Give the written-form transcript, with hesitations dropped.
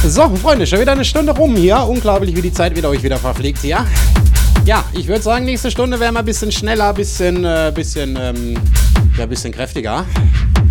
So, Freunde, schon wieder eine Stunde rum hier. Unglaublich, wie die Zeit wieder euch wieder verfliegt hier. Ja, ich würde sagen, nächste Stunde wären wir ein bisschen schneller, bisschen kräftiger.